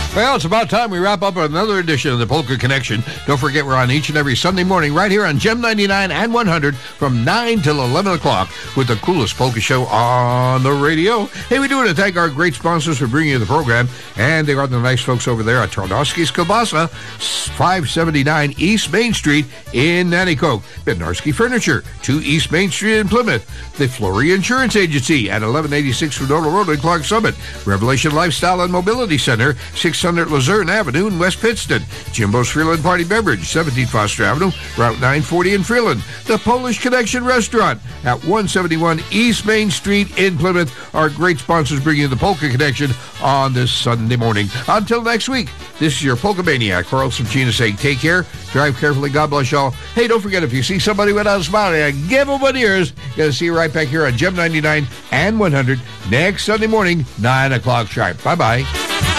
Well, it's about time we wrap up another edition of the Polka Connection. Don't forget, we're on each and every Sunday morning right here on Gem 99 and 100 from 9 till 11 o'clock with the coolest polka show on the radio. Hey, we do want to thank our great sponsors for bringing you the program, and they are the nice folks over there at Tarnowski's Kielbasa, 579 East Main Street in Nanticoke. Bednarski Furniture, 2 East Main Street in Plymouth. The Flory Insurance Agency at 1186 Fredona Road in Clark Summit. Revelation Lifestyle and Mobility Center, 600 Luzerne Avenue in West Pittston. Jimbo's Freeland Party Beverage, 17 Foster Avenue, Route 940 in Freeland. The Polish Connection Restaurant at 171 East Main Street in Plymouth. Our great sponsors bring you the Polka Connection on this Sunday morning. Until next week, this is your Polka Maniac, Carl Subchina saying take care, drive carefully, God bless y'all. Hey, don't forget, if you see somebody without a smile, give them an ears. Gonna see you right back here on Gem 99 and 100 next Sunday morning, 9 o'clock sharp. Bye-bye.